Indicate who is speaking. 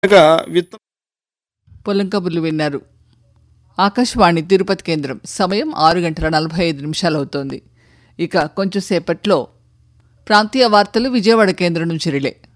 Speaker 1: విత్త
Speaker 2: పొలం కబుర్లు విన్నారు. ఆకాశవాణి తిరుపతి కేంద్రం. సమయం 6:45 అవుతోంది. ఇక కొంచెం సేపట్లో ప్రాంతీయ వార్తలు విజయవాడ కేంద్రం నుంచి రిలే.